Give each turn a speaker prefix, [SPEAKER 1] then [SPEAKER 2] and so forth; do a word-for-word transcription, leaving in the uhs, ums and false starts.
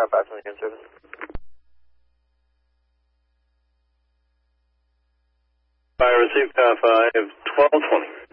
[SPEAKER 1] car five twenty in service.
[SPEAKER 2] I received car five, twelve twenty.